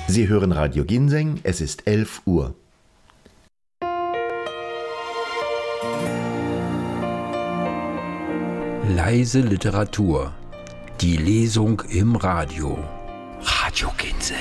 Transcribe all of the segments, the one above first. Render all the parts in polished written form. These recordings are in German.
Sie hören Radio Ginseng, es ist 11 Uhr. Leise Literatur. Die Lesung im Radio. Radio Ginseng.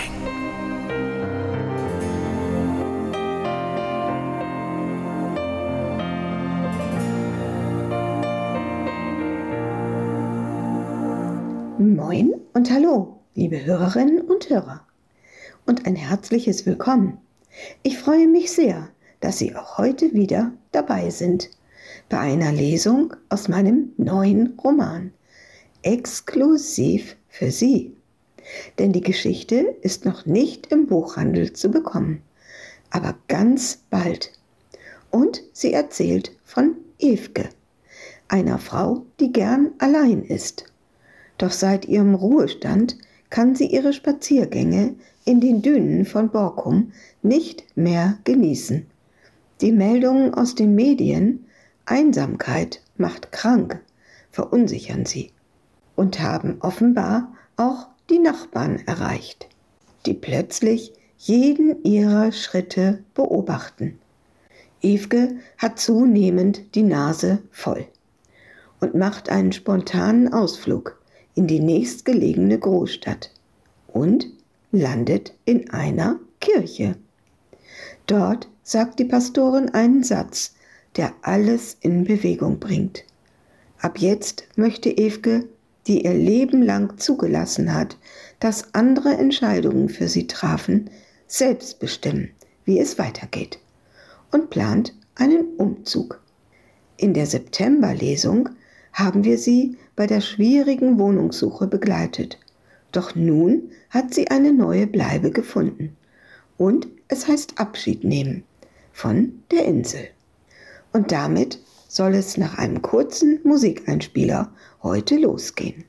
Moin und hallo, liebe Hörerinnen und Hörer. Und ein herzliches Willkommen. Ich freue mich sehr, dass Sie auch heute wieder dabei sind bei einer Lesung aus meinem neuen Roman, exklusiv für Sie. Denn die Geschichte ist noch nicht im Buchhandel zu bekommen, aber ganz bald. Und sie erzählt von Evke, einer Frau, die gern allein ist. Doch seit ihrem Ruhestand kann sie ihre Spaziergänge in den Dünen von Borkum nicht mehr genießen. Die Meldungen aus den Medien, Einsamkeit macht krank, verunsichern sie und haben offenbar auch die Nachbarn erreicht, die plötzlich jeden ihrer Schritte beobachten. Evke hat zunehmend die Nase voll und macht einen spontanen Ausflug in die nächstgelegene Großstadt und landet in einer Kirche. Dort sagt die Pastorin einen Satz, der alles in Bewegung bringt. Ab jetzt möchte Evke, die ihr Leben lang zugelassen hat, dass andere Entscheidungen für sie trafen, selbst bestimmen, wie es weitergeht und plant einen Umzug. In der Septemberlesung haben wir sie bei der schwierigen Wohnungssuche begleitet. Doch nun hat sie eine neue Bleibe gefunden. Und es heißt Abschied nehmen von der Insel. Und damit soll es nach einem kurzen Musikeinspieler heute losgehen.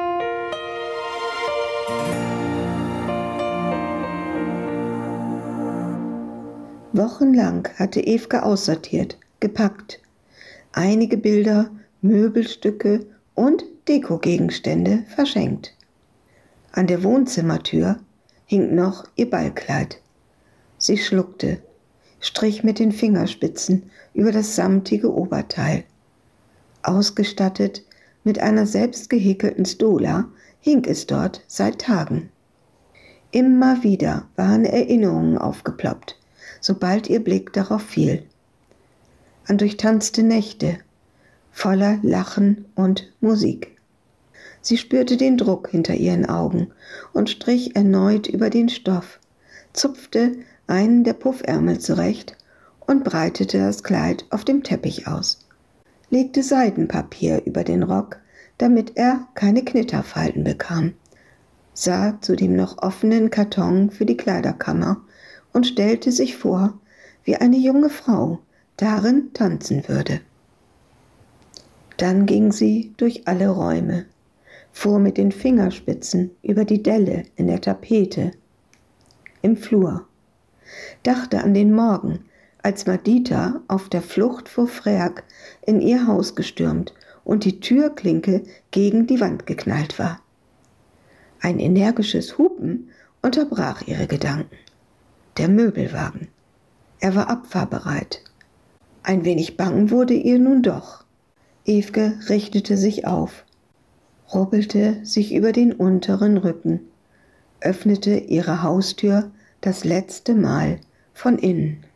Wochenlang hatte Evke aussortiert, gepackt. Einige Bilder, Möbelstücke und Dekogegenstände verschenkt. An der Wohnzimmertür hing noch ihr Ballkleid. Sie schluckte, strich mit den Fingerspitzen über das samtige Oberteil. Ausgestattet mit einer selbst gehäkelten Stola hing es dort seit Tagen. Immer wieder waren Erinnerungen aufgeploppt, sobald ihr Blick darauf fiel. An durchtanzte Nächte, voller Lachen und Musik. Sie spürte den Druck hinter ihren Augen und strich erneut über den Stoff, zupfte einen der Puffärmel zurecht und breitete das Kleid auf dem Teppich aus, legte Seidenpapier über den Rock, damit er keine Knitterfalten bekam, sah zu dem noch offenen Karton für die Kleiderkammer und stellte sich vor, wie eine junge Frau darin tanzen würde. Dann ging sie durch alle Räume, fuhr mit den Fingerspitzen über die Delle in der Tapete, im Flur, dachte an den Morgen, als Madita auf der Flucht vor Freak in ihr Haus gestürmt und die Türklinke gegen die Wand geknallt war. Ein energisches Hupen unterbrach ihre Gedanken. Der Möbelwagen. Er war abfahrbereit. Ein wenig bang wurde ihr nun doch. Evke richtete sich auf, robbelte sich über den unteren Rücken, öffnete ihre Haustür das letzte Mal von innen.